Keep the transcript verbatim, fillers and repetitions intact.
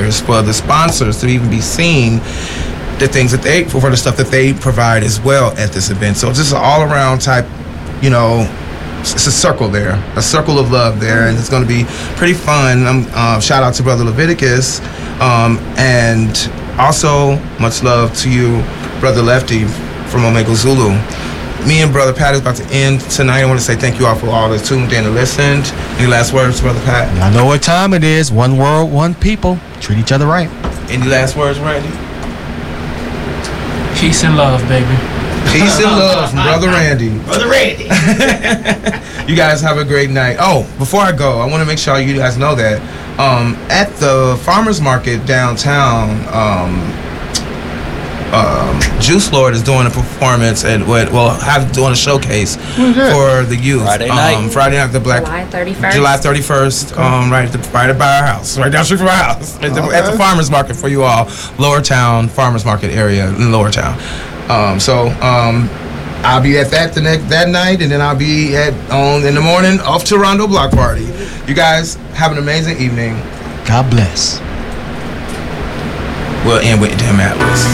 dollars for the sponsors to even be seen, the things that they, for the stuff that they provide as well at this event. So just an all-around type, you know, it's a circle there, a circle of love there, and it's going to be pretty fun. Um, uh, shout out to Brother Leviticus, um, and also much love to you, Brother Lefty from Omega Zulu. Me and Brother Pat is about to end tonight. I want to say thank you all for all that tuned in and listened. Any last words, Brother Pat? I know what time it is. One world, one people. Treat each other right. Any last words, Randy? Peace and love, baby. Peace and love from Brother Randy. Brother Randy. You guys have a great night. Oh, before I go, I want to make sure you guys know that um, at the farmers market downtown, um, um, Juice Lord is doing a performance and what well have doing a showcase for the youth. Friday night. Um, Friday night, the Black July thirty-first. July thirty-first. Um, right at the right by our house, right down the street from our house, at the, at the farmers market for you all, Lower Town farmers market area in Lower Town. Um, so um, I'll be at that the next that night, and then I'll be at on in the morning off to Rondo Block Party. You guys have an amazing evening. God bless. We'll end with Damn Atlas.